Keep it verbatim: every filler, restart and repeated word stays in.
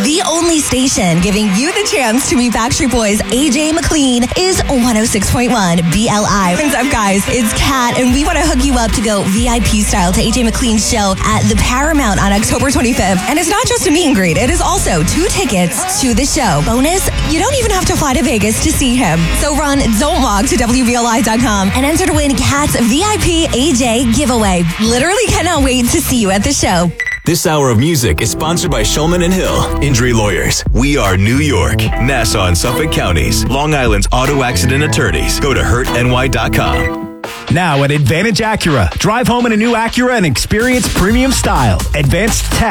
The only station giving you the chance to meet Backstreet Boys' A J McLean is one oh six point one B L I. What's up, guys? It's Kat, and we want to hook you up to go V I P style to A J McLean's show at the Paramount on October twenty-fifth. And it's not just a meet and greet. It is also two tickets to the show. Bonus, you don't even have to fly to Vegas to see him. So run Don't Walk to W B L I dot com and enter to win Kat's V I P A J giveaway. Literally cannot wait to see you at the show. This hour of music is sponsored by Shulman and Hill, Injury Lawyers. We are New York, Nassau and Suffolk counties, Long Island's auto accident attorneys. Go to hurt N Y dot com. Now at Advantage Acura. Drive home in a new Acura and experience premium style, advanced tech,